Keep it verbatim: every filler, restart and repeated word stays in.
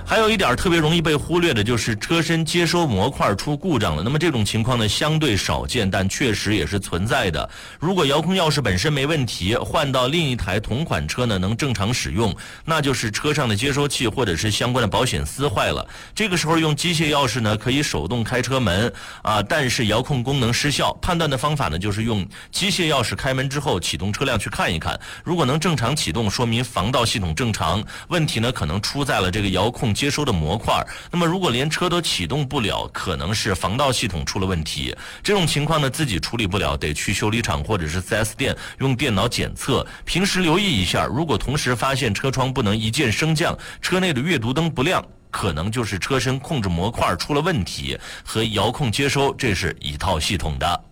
还有一点特别容易被忽略的就是车身接收模块出故障了。那么这种情况呢相对少见，但确实也是存在的。如果遥控钥匙本身没问题，换到另一台同款车呢能正常使用，那就是车上的接收器或者是相关的保险丝坏了。这个时候用机械钥匙呢可以手动开车门啊，但是遥控功能失效。判断的方法呢就是用机械钥匙开门之后启动车辆去看一看，如果能正常启动，说明防盗系统正常，问题呢可能出在了这个遥控接收的模块。那么如果连车都启动不了，可能是防盗系统出了问题。这种情况呢自己处理不了，得去修理厂或者是 四 S 店用电脑检测。平时留意一下，如果同时发现车窗不能一键升降，车内的阅读灯不亮，可能就是车身控制模块出了问题，和遥控接收这是一套系统的。